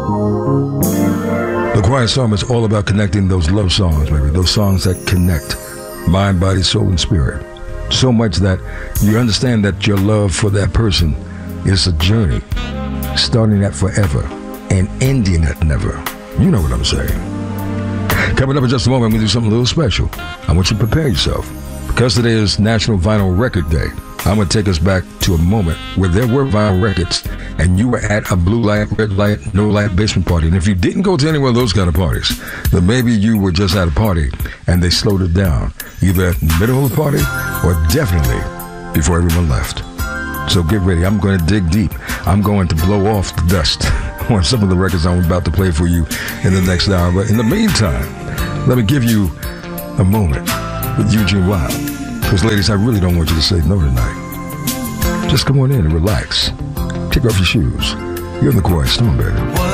The Quiet Storm is all about connecting those love songs, baby. Those songs that connect mind, body, soul, and spirit. So much that you understand that your love for that person is a journey, starting at forever and ending at never. You know what I'm saying. Coming up in just a moment, we'll do something a little special. I want you to prepare yourself. Because today is National Vinyl Record Day, I'm going to take us back to a moment where there were vinyl records and you were at a blue light, red light, no light basement party. And if you didn't go to any one of those kind of parties, then maybe you were just at a party and they slowed it down, either in the middle of the party or definitely before everyone left. So get ready. I'm going to dig deep. I'm going to blow off the dust on some of the records I'm about to play for you in the next hour. But in the meantime, let me give you a moment with Eugene Wild. Because ladies, I really don't want you to say no tonight. Just come on in and relax. Take off your shoes. You're in the Quiet Storm, baby.